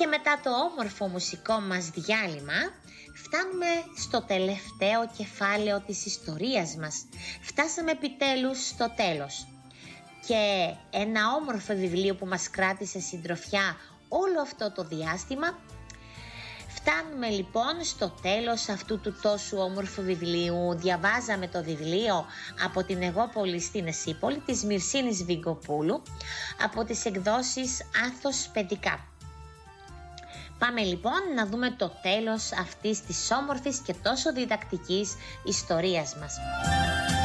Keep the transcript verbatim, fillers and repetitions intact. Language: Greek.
Και μετά το όμορφο μουσικό μας διάλειμμα φτάνουμε στο τελευταίο κεφάλαιο της ιστορίας μας. Φτάσαμε επιτέλους στο τέλος. Και ένα όμορφο βιβλίο που μας κράτησε συντροφιά όλο αυτό το διάστημα. Φτάνουμε λοιπόν στο τέλος αυτού του τόσου όμορφου βιβλίου. Διαβάζαμε το βιβλίο από την Αιγόπολη στην Εσύπολη της Μυρσίνης Βιγκοπούλου από τις εκδόσεις Άθος Παιδικά. Πάμε λοιπόν να δούμε το τέλος αυτής της όμορφης και τόσο διδακτικής ιστορίας μας.